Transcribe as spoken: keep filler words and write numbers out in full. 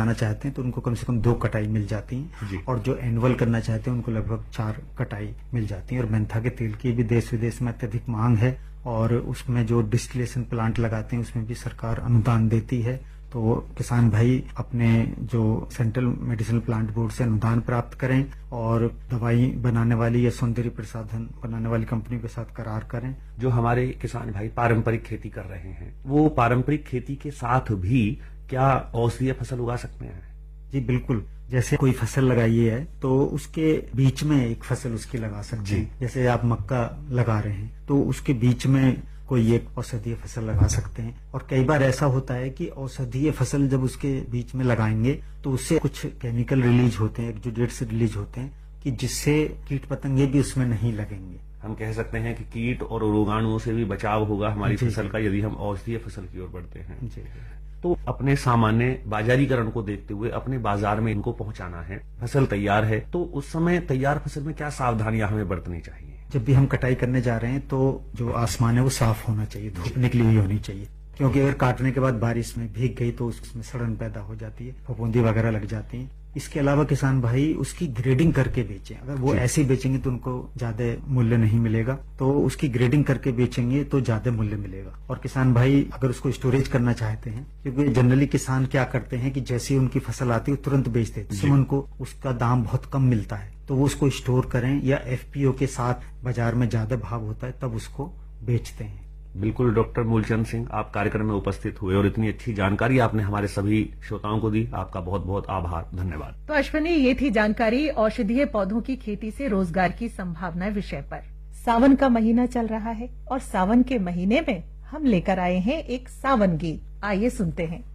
लगाना चाहते हैं तो उनको कम से कम दो कटाई मिल जाती हैं, और जो एनुअल करना चाहते हैं उनको लगभग चार कटाई मिल जाती है। और मेंथा के तेल की भी देश विदेश में अत्यधिक मांग है, और उसमें जो डिस्टिलेशन प्लांट लगाते हैं उसमें भी सरकार अनुदान देती है। तो किसान भाई अपने जो सेंट्रल मेडिसिनल प्लांट बोर्ड से अनुदान प्राप्त करें और दवाई बनाने वाली या सौंदर्य प्रसाधन बनाने वाली कंपनी के साथ करार करें। जो हमारे किसान भाई पारंपरिक खेती कर रहे हैं, वो पारंपरिक खेती के साथ भी क्या औषधीय फसल उगा सकते हैं? जी बिल्कुल। जैसे कोई फसल लगाई है तो उसके बीच में एक फसल उसकी लगा सकते हैं। जैसे आप मक्का लगा रहे हैं तो उसके बीच में कोई एक औषधीय फसल लगा सकते हैं। और कई बार ऐसा होता है कि औषधीय फसल जब उसके बीच में लगाएंगे तो उससे कुछ केमिकल रिलीज होते हैं, एक्जुडेट्स रिलीज होते हैं, कि जिससे कीट पतंगे भी उसमें नहीं लगेंगे। हम कह सकते हैं कि कीट और रोगाणुओं से भी बचाव होगा हमारी फसल का यदि हम औषधीय फसल की ओर बढ़ते हैं। जी। तो अपने सामान्य बाजारीकरण को देखते हुए अपने बाजार में इनको पहुंचाना है, फसल तैयार है, तो उस समय तैयार फसल में क्या सावधानियां हमें बरतनी चाहिए? जब भी हम कटाई करने जा रहे हैं तो जो आसमान है वो साफ होना चाहिए, धूप निकली हुई होनी चाहिए, क्योंकि अगर काटने के बाद बारिश में भीग गई तो उसमें सड़न पैदा हो जाती है, फफूंदी वगैरह लग जाती है। इसके अलावा किसान भाई उसकी ग्रेडिंग करके बेचें। अगर वो ऐसे बेचेंगे तो उनको ज्यादा मूल्य नहीं मिलेगा, तो उसकी ग्रेडिंग करके बेचेंगे तो ज्यादा मूल्य मिलेगा। और किसान भाई अगर उसको स्टोरेज करना चाहते हैं, क्योंकि जनरली किसान क्या करते हैं कि जैसे ही उनकी फसल आती है तुरंत बेच देते हैं, उनको उसका दाम बहुत कम मिलता है, तो वो उसको स्टोर करें या एफपीओ के साथ बाजार में ज्यादा भाव होता है तब उसको बेचते हैं। बिल्कुल डॉक्टर मूलचंद सिंह, आप कार्यक्रम में उपस्थित हुए और इतनी अच्छी जानकारी आपने हमारे सभी श्रोताओं को दी, आपका बहुत बहुत आभार, धन्यवाद। तो अश्विनी, ये थी जानकारी औषधीय पौधों की खेती से रोजगार की संभावनाएं विषय पर। सावन का महीना चल रहा है और सावन के महीने में हम लेकर आए हैं एक सावन गीत, आइए सुनते हैं।